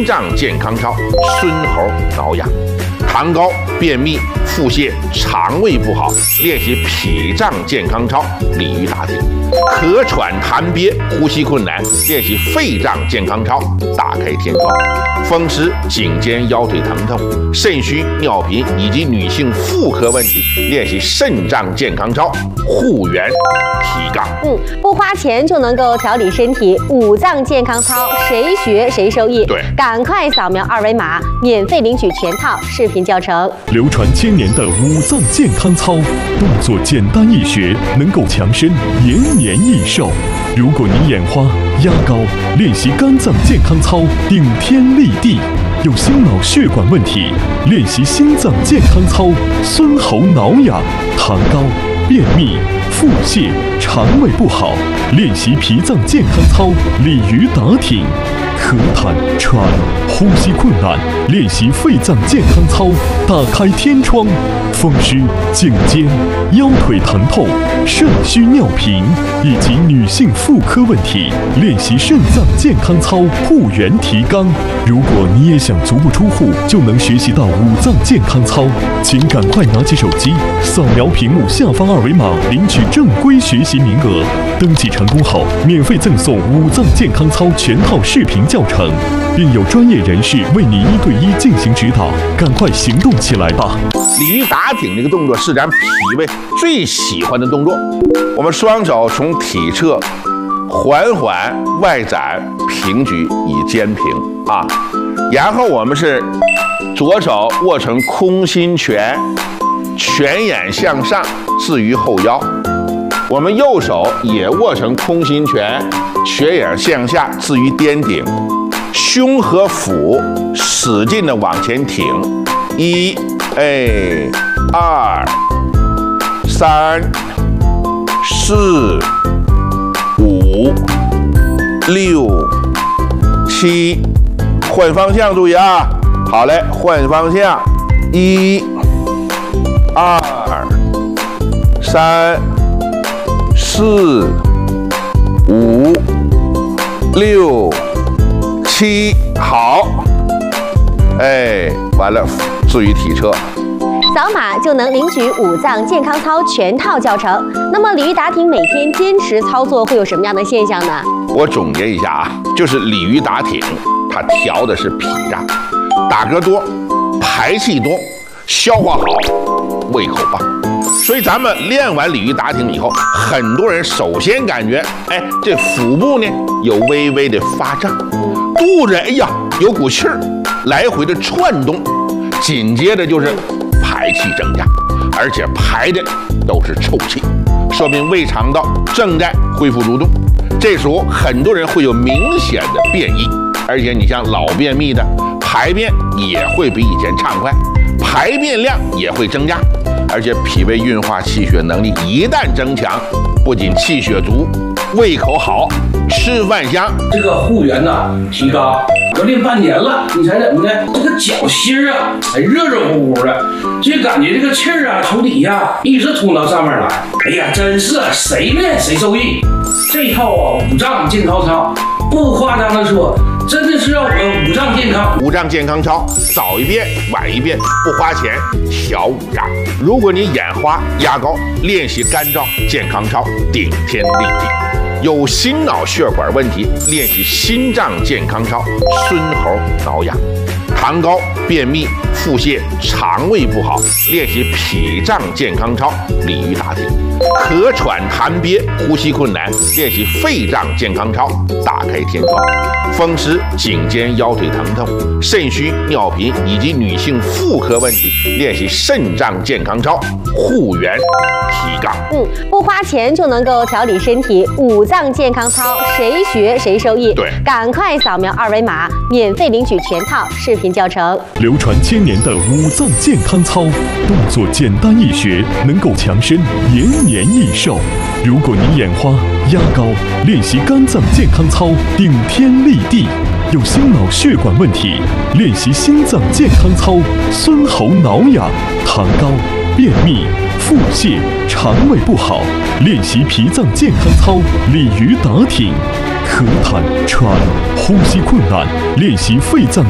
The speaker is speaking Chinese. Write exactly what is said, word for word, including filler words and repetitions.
心脏健康操，孙猴挠痒。糖高、便秘、腹泻、肠胃不好，练习脾脏健康操，鲤鱼打挺；咳喘痰憋、呼吸困难，练习肺脏健康操，打开天窗；风湿、颈肩、腰腿疼痛、肾虚、尿频以及女性妇科问题，练习肾脏健康操，护元提杠。 嗯，不花钱就能够调理身体，五脏健康操，谁学谁受益。 对， 赶快扫描二维码，免费领取全套视频教程。 流传千年的五脏健康操，动作简单易学，能够强身，延年益寿。如果你眼花、压高，练习肝脏健康操，顶天立地；有心脑血管问题，练习心脏健康操，孙猴挠痒；糖高、便秘、腹泻、肠胃不好，练习脾脏健康操，鲤鱼打挺；咳痰、喘、呼吸困难，练习肺脏健康操，打开天窗；风湿、颈肩、腰腿疼痛、肾虚尿频以及女性妇科问题，练习肾脏健康操，护元提纲。如果你也想足不出户就能学习到五脏健康操，请赶快拿起手机，扫描屏幕下方二维码，领取正规学习名额。登记成功后，免费赠送五脏健康操全套视频教程，并有专业人士为你一对一进行指导。赶快行动起来吧！ 鲤鱼打挺这个动作是咱脾胃最喜欢的动作。我们双手从体侧缓缓外展平举以肩平啊，然后我们是左手握成空心拳，拳眼向上置于后腰。我们右手也握成空心拳，拳眼向下置于颠顶，胸和腹使劲的往前挺。一，哎，二，三，四，五，六，七，换方向，注意啊！好嘞，换方向，一，二，三。四、五、六、七，好，哎，完了，置于体侧。 扫码就能领取五脏健康操全套教程。那么鲤鱼打挺每天坚持操作会有什么样的现象呢？ 我总结一下啊，就是鲤鱼打挺，它调的是脾脏，打嗝多，排气多，消化好，胃口棒。所以咱们练完鲤鱼打挺以后，很多人首先感觉，哎，这腹部呢有微微的发胀，肚子哎呀有股气儿来回的窜动，紧接着就是排气增加，而且排的都是臭气，说明胃肠道正在恢复蠕动。这时候很多人会有明显的便意，而且你像老便秘的，排便也会比以前畅快，排便量也会增加。而且脾胃运化气血能力一旦增强，不仅气血足，胃口好，吃饭香。 这个护元呐，提纲我练半年了，你猜怎么的？这个脚心啊，还热热乎乎的，就感觉这个气儿啊，从底下一直通到上面来。哎呀，真是谁练谁受益。这套啊五脏健康操，不夸张的说，真的是让我们五脏健康。 五脏健康操，早一遍晚一遍，不花钱调五脏。如果你眼花压高，练习肝脏健康操，顶天立地。有心脑血管问题，练习心脏健康操，孙猴挠痒。糖高、便秘、腹泻、肠胃不好，练习脾脏健康操，鲤鱼打挺。咳喘痰憋、呼吸困难，练习肺脏健康操，打开天窗。风湿、颈肩、腰腿疼痛、肾虚、尿频以及女性妇科问题，练习肾脏健康操，护元提杠。 嗯，不花钱就能够调理身体，五脏健康操，谁学谁受益。 对， 赶快扫描二维码，免费领取全套视频教程。 流传千年的五脏健康操，动作简单易学，能够强身，延年益寿。如果你眼花、压高，练习肝脏健康操，顶天立地；有心脑血管问题，练习心脏健康操，孙猴挠痒；糖高、便秘、腹泻、肠胃不好，练习脾脏健康操，鲤鱼打挺；咳痰、喘、呼吸困难，练习肺脏